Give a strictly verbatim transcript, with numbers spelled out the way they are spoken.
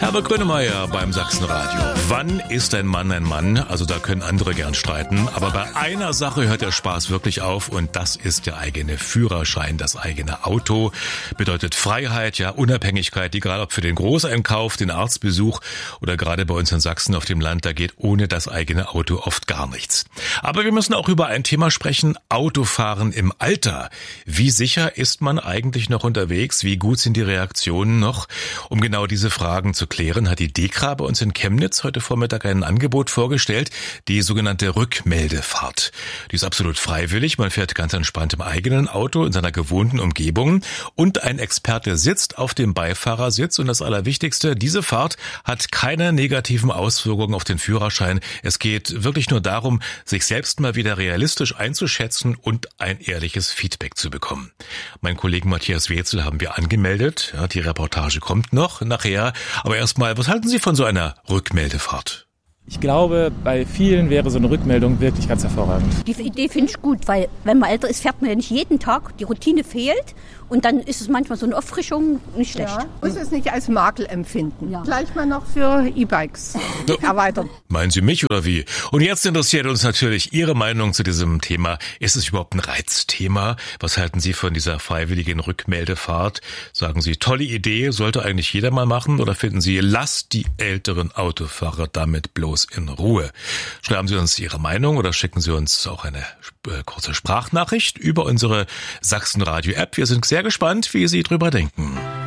Herbert Grönemeyer beim Sachsenradio. Wann ist ein Mann ein Mann? Also da können andere gern streiten. Aber bei einer Sache hört der Spaß wirklich auf und das ist der eigene Führerschein. Das eigene Auto bedeutet Freiheit, ja Unabhängigkeit, egal ob für den Großeinkauf, den Arztbesuch oder gerade bei uns in Sachsen auf dem Land, da geht ohne das eigene Auto oft gar nichts. Aber wir müssen auch über ein Thema sprechen, Autofahren im Alter. Wie sicher ist man eigentlich noch unterwegs? Wie gut sind die Reaktionen noch? Um genau diese Fragen zu klären, hat die DEKRA bei uns in Chemnitz heute Vormittag ein Angebot vorgestellt, die sogenannte Rückmeldefahrt. Die ist absolut freiwillig, man fährt ganz entspannt im eigenen Auto, in seiner gewohnten Umgebung und ein Experte sitzt auf dem Beifahrersitz und das Allerwichtigste, diese Fahrt hat keine negativen Auswirkungen auf den Führerschein. Es geht wirklich nur darum, sich selbst mal wieder realistisch einzuschätzen und ein ehrliches Feedback zu bekommen. Mein Kollegen Matthias Wetzel haben wir angemeldet, ja, die Reportage kommt noch nachher. Aber erstmal, was halten Sie von so einer Rückmeldefahrt? Ich glaube, bei vielen wäre so eine Rückmeldung wirklich ganz hervorragend. Die Idee finde ich gut, weil wenn man älter ist, fährt man ja nicht jeden Tag. Die Routine fehlt und dann ist es manchmal so eine Auffrischung nicht schlecht. Ja, muss es nicht als Makel empfinden. Ja. Gleich mal noch für E-Bikes erweitern. Meinen Sie mich oder wie? Und jetzt interessiert uns natürlich Ihre Meinung zu diesem Thema. Ist es überhaupt ein Reizthema? Was halten Sie von dieser freiwilligen Rückmeldefahrt? Sagen Sie, tolle Idee, sollte eigentlich jeder mal machen? Oder finden Sie, lasst die älteren Autofahrer damit bloß in Ruhe? Schreiben Sie uns Ihre Meinung oder schicken Sie uns auch eine äh, kurze Sprachnachricht über unsere Sachsenradio-App. Wir sind sehr gespannt, wie Sie drüber denken.